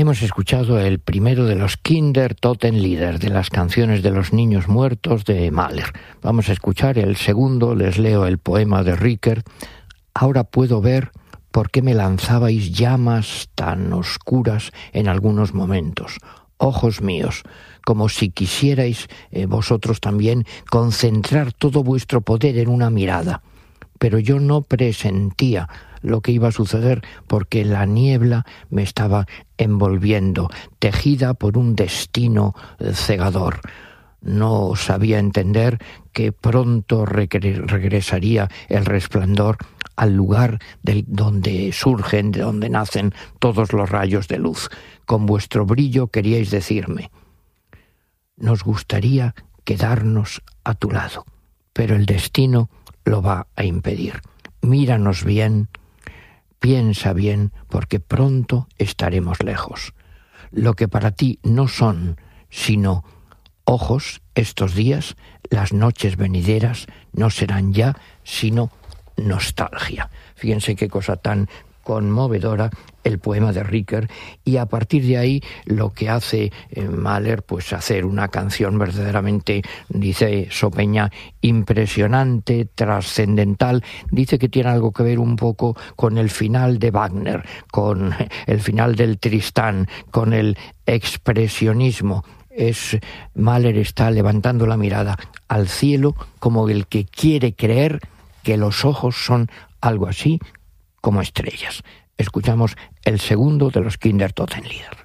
Hemos escuchado el primero de los Kindertotenlieder, de las canciones de los niños muertos de Mahler. Vamos a escuchar el segundo, les leo el poema de Ricker. Ahora puedo ver por qué me lanzabais llamas tan oscuras en algunos momentos. Ojos míos, como si quisierais vosotros también concentrar todo vuestro poder en una mirada. Pero yo no presentía lo que iba a suceder porque la niebla me estaba envolviendo, tejida por un destino cegador. No sabía entender que pronto regresaría el resplandor al lugar donde surgen, de donde nacen todos los rayos de luz. Con vuestro brillo queríais decirme: nos gustaría quedarnos a tu lado, pero el destino lo va a impedir. Míranos bien, piensa bien, porque pronto estaremos lejos. Lo que para ti no son sino ojos estos días, las noches venideras no serán ya sino nostalgia. Fíjense qué cosa tan conmovedora el poema de Ricker, y a partir de ahí lo que hace Mahler, pues hacer una canción verdaderamente, dice Sopeña, impresionante, trascendental. Dice que tiene algo que ver un poco con el final de Wagner, con el final del Tristán, con el expresionismo. Mahler está levantando la mirada al cielo como el que quiere creer que los ojos son algo así como estrellas. Escuchamos el segundo de los Kindertotenlieder.